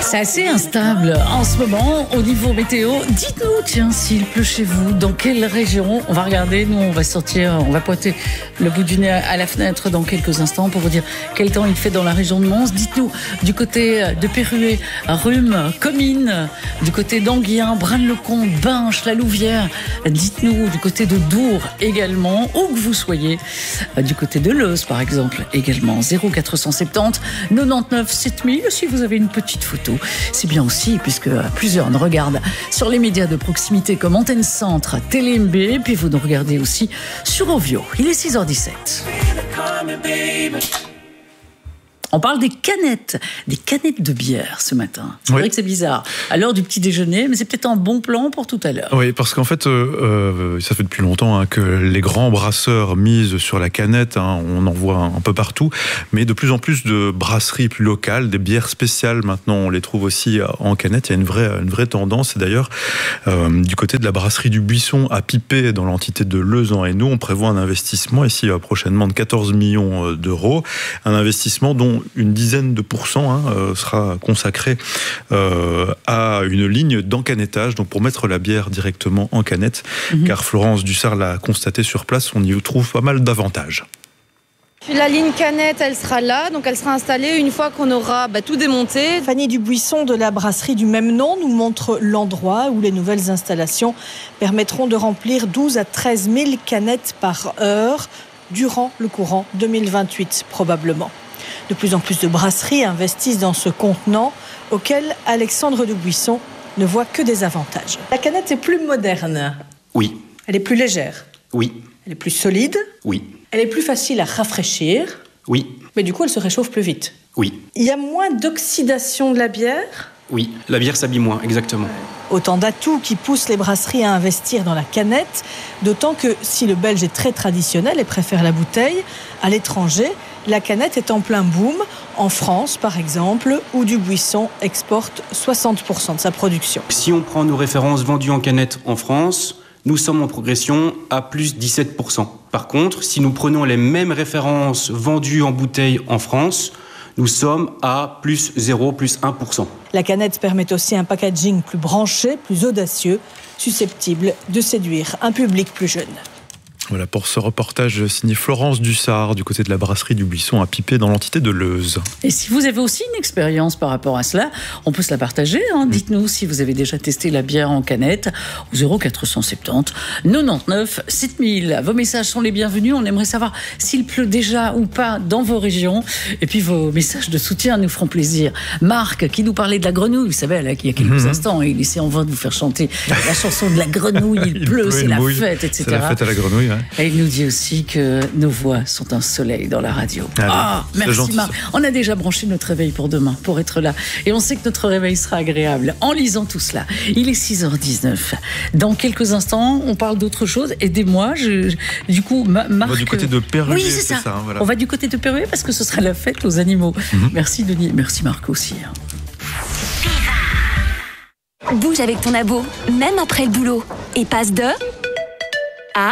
C'est assez instable en ce moment au niveau météo. Dites-nous, tiens, s'il pleut chez vous, dans quelle région? On va regarder, nous on va sortir, on va pointer le bout du nez à la fenêtre dans quelques instants pour vous dire quel temps il fait dans la région de Mons. Dites-nous du côté de Perruet, Rhume, Comines, du côté d'Anguien, Braine-le-Comte, Binche, La Louvière. Dites-nous du côté de Dour également, où que vous soyez, du côté de Leuze par exemple également. 0470 99 7000 si vous avez une petite photo. C'est bien aussi puisque plusieurs nous regardent sur les médias de proximité comme Antenne Centre, TéléMB, puis vous nous regardez aussi sur Ovio. Il est 6h17. On parle des canettes de bière ce matin. C'est vrai que c'est bizarre. À l'heure du petit déjeuner, mais c'est peut-être un bon plan pour tout à l'heure. Oui, parce qu'en fait, ça fait depuis longtemps que les grands brasseurs misent sur la canette. On en voit un peu partout, mais de plus en plus de brasseries plus locales, des bières spéciales maintenant, on les trouve aussi en canette. Il y a une vraie tendance. Et d'ailleurs, du côté de la brasserie du Buisson à Pipé, dans l'entité de Leuze en Hainaut, on prévoit un investissement ici prochainement de 14 millions d'euros. Un investissement dont une dizaine de pourcents sera consacré à une ligne d'encanettage, donc pour mettre la bière directement en canette, car Florence Dussard l'a constaté sur place, on y trouve pas mal d'avantages. La ligne canette, elle sera là, donc elle sera installée une fois qu'on aura tout démonté. Fanny Dubuisson de la brasserie du même nom nous montre l'endroit où les nouvelles installations permettront de remplir 12 à 13 000 canettes par heure durant le courant 2028 probablement. De plus en plus de brasseries investissent dans ce contenant auquel Alexandre Dubuisson ne voit que des avantages. La canette est plus moderne. Oui. Elle est plus légère. Oui. Elle est plus solide. Oui. Elle est plus facile à rafraîchir. Oui. Mais du coup, elle se réchauffe plus vite. Oui. Il y a moins d'oxydation de la bière. Oui, la bière s'habille moins, exactement. Autant d'atouts qui poussent les brasseries à investir dans la canette, d'autant que si le Belge est très traditionnel et préfère la bouteille, à l'étranger, la canette est en plein boom. En France, par exemple, où Dubuisson exporte 60% de sa production. Si on prend nos références vendues en canette en France, nous sommes en progression à plus 17%. Par contre, si nous prenons les mêmes références vendues en bouteille en France, nous sommes à plus 0, plus 1%. La canette permet aussi un packaging plus branché, plus audacieux, susceptible de séduire un public plus jeune. Voilà pour ce reportage signé Florence Dussard du côté de la brasserie du Buisson à Pipé dans l'entité de Leuze. Et si vous avez aussi une expérience par rapport à cela, on peut se la partager. Dites-nous si vous avez déjà testé la bière en canette au 0470 99 7000. Vos messages sont les bienvenus. On aimerait savoir s'il pleut déjà ou pas dans vos régions. Et puis vos messages de soutien nous feront plaisir. Marc qui nous parlait de la grenouille, vous savez, là, il y a quelques instants, il essaie en vain de vous faire chanter la chanson de la grenouille. Il pleut, c'est la fête, etc. C'est la fête à la grenouille. Et il nous dit aussi que nos voix sont un soleil dans la radio. Merci Marc. On a déjà branché notre réveil pour demain, pour être là. Et on sait que notre réveil sera agréable en lisant tout cela. Il est 6h19. Dans quelques instants, on parle d'autre chose. Aidez-moi. Du coup, Marc... On va du côté de Perruet. Oui, c'est ça. Voilà. On va du côté de Perruet parce que ce sera la fête aux animaux. Merci Denis. Merci Marc aussi. Bouge avec ton abo, même après le boulot. Et passe de... à...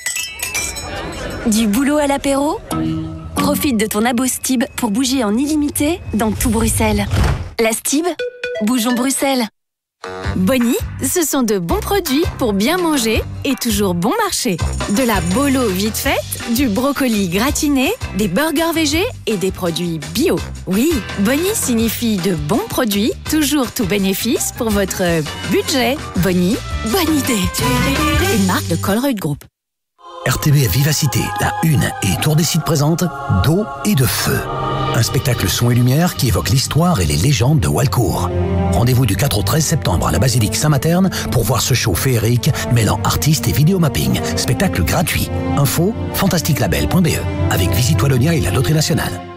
du boulot à l'apéro. Profite de ton abo Stib pour bouger en illimité dans tout Bruxelles. La Stib, bougeons Bruxelles. Bonnie, ce sont de bons produits pour bien manger et toujours bon marché. De la bolo vite faite, du brocoli gratiné, des burgers végés et des produits bio. Oui, Bonnie signifie de bons produits, toujours tout bénéfice pour votre budget. Bonnie, bonne idée. Une marque de Colruyt Group. RTBF Vivacité, la Une et Tour des Sites présente D'eau et de feu. Un spectacle son et lumière qui évoque l'histoire et les légendes de Walcourt. Rendez-vous du 4 au 13 septembre à la basilique Saint-Materne pour voir ce show féerique mêlant artistes et vidéomapping. Spectacle gratuit. Info fantastiquelabel.be avec Visite Wallonia et la Loterie Nationale.